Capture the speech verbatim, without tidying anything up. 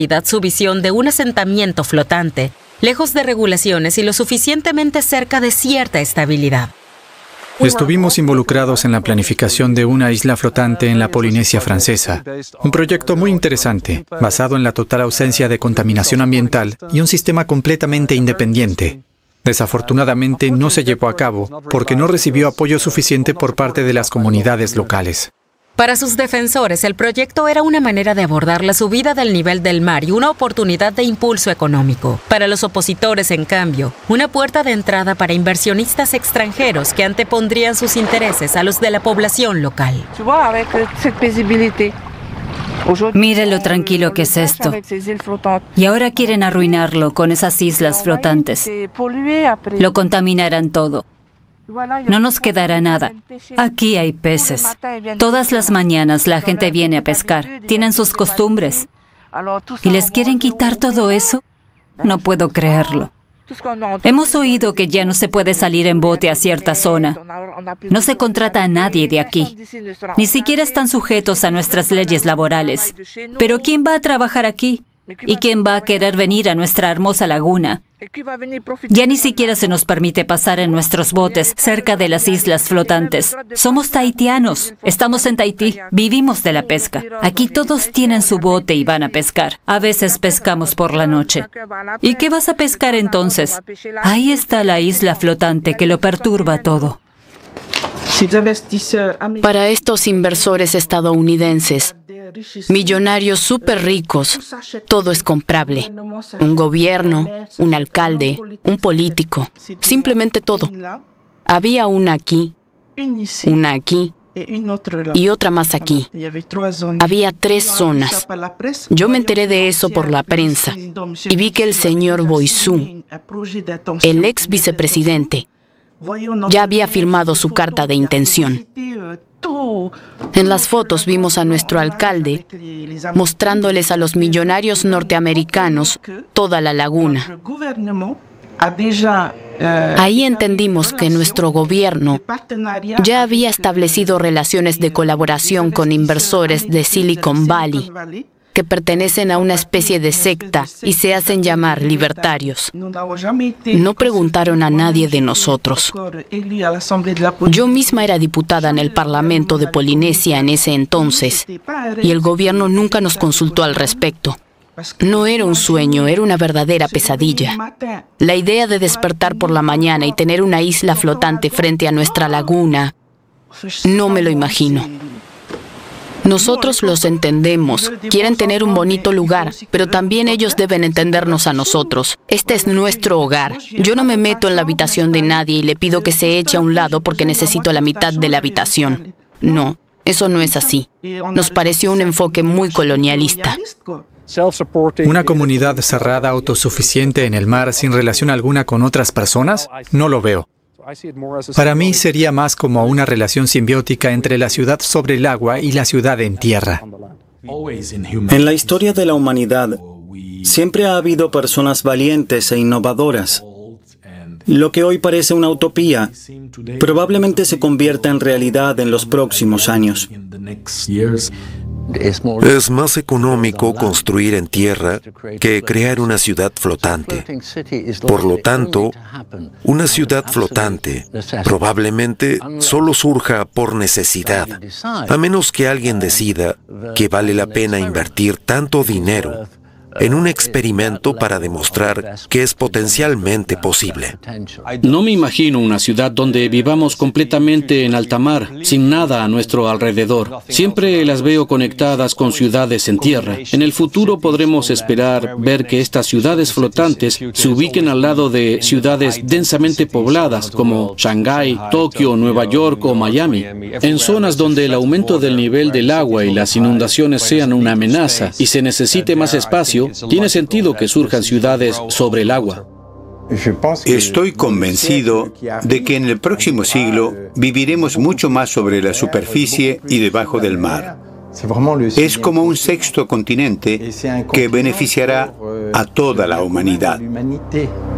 su visión de un asentamiento flotante, lejos de regulaciones y lo suficientemente cerca de cierta estabilidad. Estuvimos involucrados en la planificación de una isla flotante en la Polinesia Francesa, un proyecto muy interesante, basado en la total ausencia de contaminación ambiental y un sistema completamente independiente. Desafortunadamente no se llevó a cabo porque no recibió apoyo suficiente por parte de las comunidades locales. Para sus defensores, el proyecto era una manera de abordar la subida del nivel del mar y una oportunidad de impulso económico. Para los opositores, en cambio, una puerta de entrada para inversionistas extranjeros que antepondrían sus intereses a los de la población local. Mire lo tranquilo que es esto. Y ahora quieren arruinarlo con esas islas flotantes. Lo contaminarán todo. No nos quedará nada. Aquí hay peces. Todas las mañanas la gente viene a pescar. Tienen sus costumbres. ¿Y les quieren quitar todo eso? No puedo creerlo. Hemos oído que ya no se puede salir en bote a cierta zona. No se contrata a nadie de aquí. Ni siquiera están sujetos a nuestras leyes laborales. Pero ¿quién va a trabajar aquí? ¿Y quién va a querer venir a nuestra hermosa laguna? Ya ni siquiera se nos permite pasar en nuestros botes cerca de las islas flotantes. Somos tahitianos, estamos en Tahití, vivimos de la pesca. Aquí todos tienen su bote y van a pescar. A veces pescamos por la noche. ¿Y qué vas a pescar entonces? Ahí está la isla flotante que lo perturba todo. Para estos inversores estadounidenses, millonarios súper ricos, todo es comprable. Un gobierno, un alcalde, un político, simplemente todo. Había una aquí, una aquí y otra más aquí. Había tres zonas. Yo me enteré de eso por la prensa y vi que el señor Boissou, el ex vicepresidente, ya había firmado su carta de intención. En las fotos vimos a nuestro alcalde mostrándoles a los millonarios norteamericanos toda la laguna. Ahí entendimos que nuestro gobierno ya había establecido relaciones de colaboración con inversores de Silicon Valley, que pertenecen a una especie de secta y se hacen llamar libertarios. No preguntaron a nadie de nosotros. Yo misma era diputada en el Parlamento de Polinesia en ese entonces, y el gobierno nunca nos consultó al respecto. No era un sueño, era una verdadera pesadilla. La idea de despertar por la mañana y tener una isla flotante frente a nuestra laguna, no me lo imagino. Nosotros los entendemos, quieren tener un bonito lugar, pero también ellos deben entendernos a nosotros. Este es nuestro hogar. Yo no me meto en la habitación de nadie y le pido que se eche a un lado porque necesito la mitad de la habitación. No, eso no es así. Nos pareció un enfoque muy colonialista. ¿Una comunidad cerrada autosuficiente en el mar sin relación alguna con otras personas? No lo veo. Para mí sería más como una relación simbiótica entre la ciudad sobre el agua y la ciudad en tierra. En la historia de la humanidad, siempre ha habido personas valientes e innovadoras. Lo que hoy parece una utopía, probablemente se convierta en realidad en los próximos años. Es más económico construir en tierra que crear una ciudad flotante. Por lo tanto, una ciudad flotante probablemente solo surja por necesidad, a menos que alguien decida que vale la pena invertir tanto dinero en un experimento para demostrar que es potencialmente posible. No me imagino una ciudad donde vivamos completamente en alta mar, sin nada a nuestro alrededor. Siempre las veo conectadas con ciudades en tierra. En el futuro podremos esperar ver que estas ciudades flotantes se ubiquen al lado de ciudades densamente pobladas como Shanghái, Tokio, Nueva York o Miami, en zonas donde el aumento del nivel del agua y las inundaciones sean una amenaza y se necesite más espacio. Tiene sentido que surjan ciudades sobre el agua. Estoy convencido de que en el próximo siglo viviremos mucho más sobre la superficie y debajo del mar. Es como un sexto continente que beneficiará a toda la humanidad.